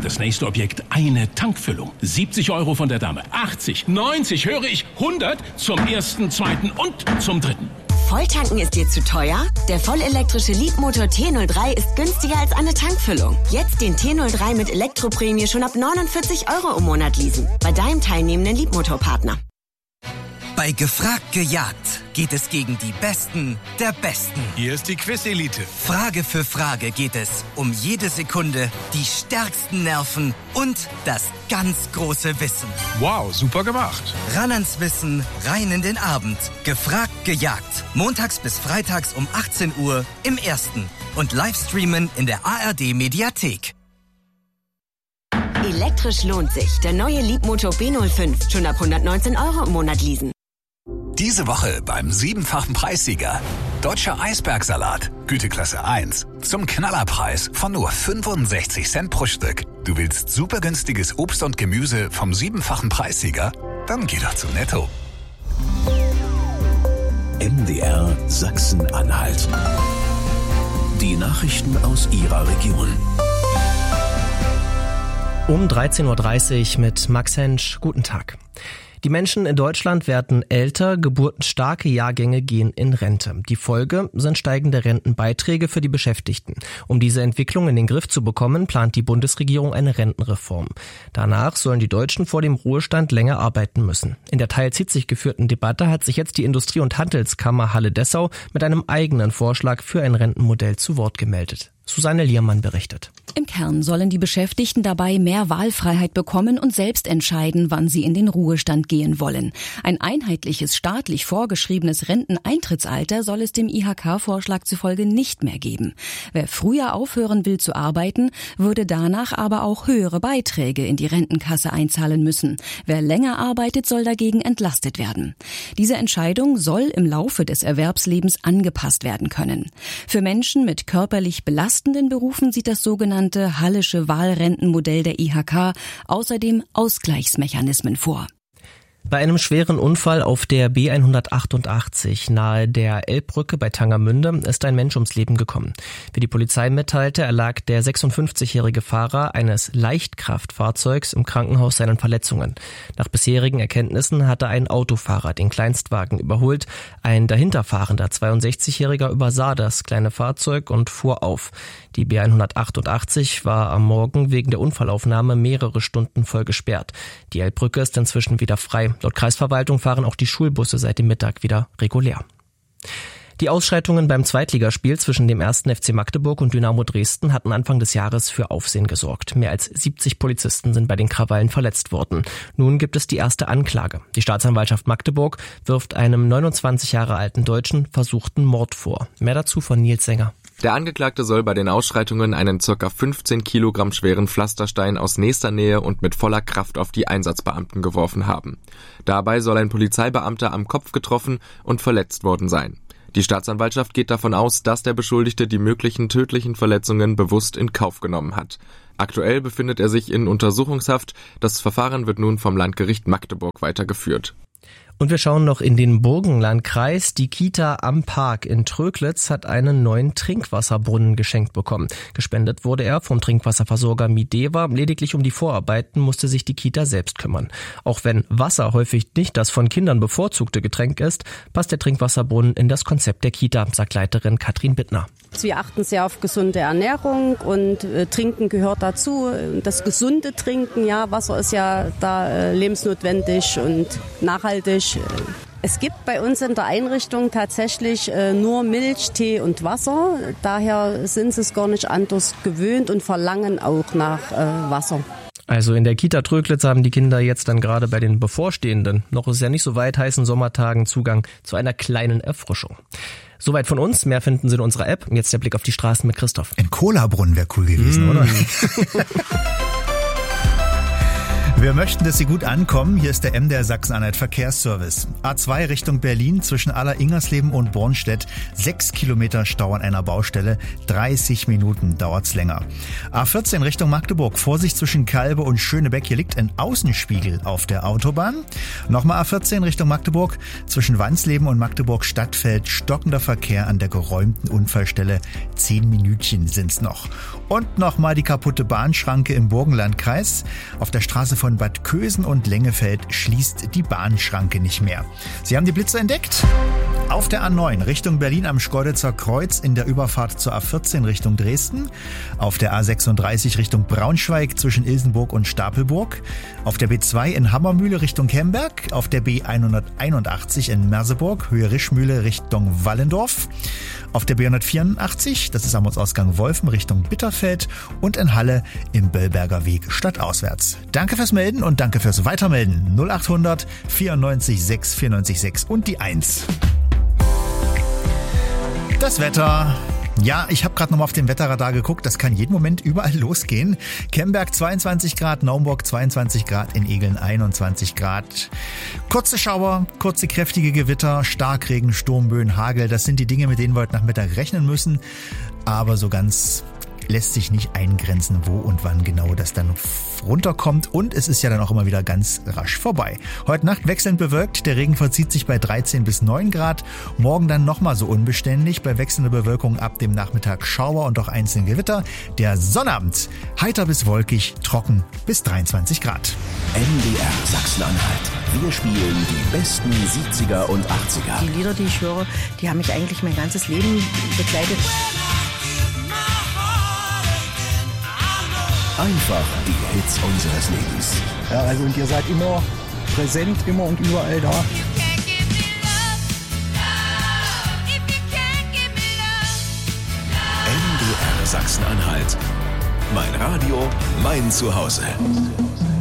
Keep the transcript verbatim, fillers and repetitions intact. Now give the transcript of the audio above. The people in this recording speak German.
das nächste Objekt eine Tankfüllung. siebzig Euro von der Dame, achtzig, neunzig, höre ich, hundert zum ersten, zweiten und zum dritten. Volltanken ist dir zu teuer? Der vollelektrische Leapmotor T null drei ist günstiger als eine Tankfüllung. Jetzt den T null drei mit Elektroprämie schon ab neunundvierzig Euro im Monat leasen. Bei deinem teilnehmenden Leapmotor-Partner. Bei Gefragt gejagt geht es gegen die Besten der Besten. Hier ist die Quiz-Elite. Frage für Frage geht es um jede Sekunde, die stärksten Nerven und das ganz große Wissen. Wow, super gemacht. Ran ans Wissen, rein in den Abend. Gefragt gejagt. Montags bis freitags um achtzehn Uhr im Ersten. Und Livestreamen in der A R D-Mediathek. Elektrisch lohnt sich. Der neue Leapmotor B null fünf. Schon ab hundertneunzehn Euro im Monat leasen. Diese Woche beim siebenfachen Preissieger. Deutscher Eisbergsalat, Güteklasse eins. Zum Knallerpreis von nur fünfundsechzig Cent pro Stück. Du willst super günstiges Obst und Gemüse vom siebenfachen Preissieger? Dann geh doch zu Netto. M D R Sachsen-Anhalt. Die Nachrichten aus Ihrer Region. Um dreizehn Uhr dreißig mit Max Hensch. Guten Tag. Die Menschen in Deutschland werden älter, geburtenstarke Jahrgänge gehen in Rente. Die Folge sind steigende Rentenbeiträge für die Beschäftigten. Um diese Entwicklung in den Griff zu bekommen, plant die Bundesregierung eine Rentenreform. Danach sollen die Deutschen vor dem Ruhestand länger arbeiten müssen. In der teils hitzig geführten Debatte hat sich jetzt die Industrie- und Handelskammer Halle-Dessau mit einem eigenen Vorschlag für ein Rentenmodell zu Wort gemeldet. Susanne Liermann berichtet. Im Kern sollen die Beschäftigten dabei mehr Wahlfreiheit bekommen und selbst entscheiden, wann sie in den Ruhestand gehen wollen. Ein einheitliches, staatlich vorgeschriebenes Renteneintrittsalter soll es dem I H K-Vorschlag zufolge nicht mehr geben. Wer früher aufhören will zu arbeiten, würde danach aber auch höhere Beiträge in die Rentenkasse einzahlen müssen. Wer länger arbeitet, soll dagegen entlastet werden. Diese Entscheidung soll im Laufe des Erwerbslebens angepasst werden können. Für Menschen mit körperlich belastenden Berufen sieht das sogenannte Hallische Wahlrentenmodell der I H K außerdem Ausgleichsmechanismen vor. Bei einem schweren Unfall auf der B hundertachtundachtzig nahe der Elbbrücke bei Tangermünde ist ein Mensch ums Leben gekommen. Wie die Polizei mitteilte, erlag der sechsundfünfzigjährige Fahrer eines Leichtkraftfahrzeugs im Krankenhaus seinen Verletzungen. Nach bisherigen Erkenntnissen hatte ein Autofahrer den Kleinstwagen überholt. Ein dahinterfahrender zweiundsechzigjähriger übersah das kleine Fahrzeug und fuhr auf. Die B hundertachtundachtzig war am Morgen wegen der Unfallaufnahme mehrere Stunden voll gesperrt. Die Elbbrücke ist inzwischen wieder frei. Laut Kreisverwaltung fahren auch die Schulbusse seit dem Mittag wieder regulär. Die Ausschreitungen beim Zweitligaspiel zwischen dem ersten F C Magdeburg und Dynamo Dresden hatten Anfang des Jahres für Aufsehen gesorgt. Mehr als siebzig Polizisten sind bei den Krawallen verletzt worden. Nun gibt es die erste Anklage. Die Staatsanwaltschaft Magdeburg wirft einem neunundzwanzig Jahre alten Deutschen versuchten Mord vor. Mehr dazu von Nils Sänger. Der Angeklagte soll bei den Ausschreitungen einen ca. fünfzehn Kilogramm schweren Pflasterstein aus nächster Nähe und mit voller Kraft auf die Einsatzbeamten geworfen haben. Dabei soll ein Polizeibeamter am Kopf getroffen und verletzt worden sein. Die Staatsanwaltschaft geht davon aus, dass der Beschuldigte die möglichen tödlichen Verletzungen bewusst in Kauf genommen hat. Aktuell befindet er sich in Untersuchungshaft. Das Verfahren wird nun vom Landgericht Magdeburg weitergeführt. Und wir schauen noch in den Burgenlandkreis. Die Kita am Park in Tröglitz hat einen neuen Trinkwasserbrunnen geschenkt bekommen. Gespendet wurde er vom Trinkwasserversorger Mideva. Lediglich um die Vorarbeiten musste sich die Kita selbst kümmern. Auch wenn Wasser häufig nicht das von Kindern bevorzugte Getränk ist, passt der Trinkwasserbrunnen in das Konzept der Kita, sagt Leiterin Katrin Bittner. Wir achten sehr auf gesunde Ernährung und äh, Trinken gehört dazu. Das gesunde Trinken, ja, Wasser ist ja da äh, lebensnotwendig und nachhaltig. Es gibt bei uns in der Einrichtung tatsächlich äh, nur Milch, Tee und Wasser. Daher sind sie es gar nicht anders gewöhnt und verlangen auch nach äh, Wasser. Also in der Kita Tröglitz haben die Kinder jetzt dann gerade bei den bevorstehenden, noch ist es ja nicht so weit, heißen Sommertagen Zugang zu einer kleinen Erfrischung. Soweit von uns. Mehr finden Sie in unserer App. Jetzt der Blick auf die Straßen mit Christoph. Ein Cola-Brunnen wäre cool gewesen, mm. oder? Wir möchten, dass Sie gut ankommen. Hier ist der M D R Sachsen-Anhalt Verkehrsservice. A zwei Richtung Berlin zwischen Aller-Ingersleben und Bornstedt. Sechs Kilometer Stau an einer Baustelle. dreißig Minuten dauert's länger. A vierzehn Richtung Magdeburg. Vorsicht zwischen Kalbe und Schönebeck. Hier liegt ein Außenspiegel auf der Autobahn. Nochmal A vierzehn Richtung Magdeburg. Zwischen Wansleben und Magdeburg Stadtfeld. Stockender Verkehr an der geräumten Unfallstelle. Zehn Minütchen sind's noch. Und nochmal die kaputte Bahnschranke im Burgenlandkreis. Auf der Straße von Bad Kösen und Lengefeld schließt die Bahnschranke nicht mehr. Sie haben die Blitze entdeckt? Auf der A neun Richtung Berlin am Schkeuditzer Kreuz in der Überfahrt zur A vierzehn Richtung Dresden. Auf der A sechsunddreißig Richtung Braunschweig zwischen Ilsenburg und Stapelburg. Auf der B zwei in Hammermühle Richtung Kemberg. Auf der B hunderteinundachtzig in Merseburg, Höhe Rischmühle Richtung Wallendorf. Auf der B hundertvierundachtzig, das ist am Ortsausgang Wolfen Richtung Bitterfeld. Und in Halle im Böllberger Weg stadtauswärts. Danke fürs Melden und danke fürs Weitermelden. null achthundert vierundneunzig sechs vierundneunzig sechs und die eins. Das Wetter. Ja, ich habe gerade nochmal auf dem Wetterradar geguckt. Das kann jeden Moment überall losgehen. Kemberg zweiundzwanzig Grad, Naumburg zweiundzwanzig Grad, in Egeln einundzwanzig Grad. Kurze Schauer, kurze kräftige Gewitter, Starkregen, Sturmböen, Hagel. Das sind die Dinge, mit denen wir heute Nachmittag rechnen müssen. Aber so ganz lässt sich nicht eingrenzen, wo und wann genau das dann runterkommt. Und es ist ja dann auch immer wieder ganz rasch vorbei. Heute Nacht wechselnd bewölkt. Der Regen verzieht sich bei dreizehn bis neun Grad. Morgen dann nochmal so unbeständig. Bei wechselnder Bewölkung ab dem Nachmittag Schauer und auch einzelne Gewitter. Der Sonnabend heiter bis wolkig, trocken bis dreiundzwanzig Grad. M D R Sachsen-Anhalt. Wir spielen die besten siebziger und achtziger. Die Lieder, die ich höre, die haben mich eigentlich mein ganzes Leben begleitet. Einfach die Hits unseres Lebens. Ja, also und ihr seid immer präsent, immer und überall da. M D R Sachsen-Anhalt. Mein Radio, mein Zuhause.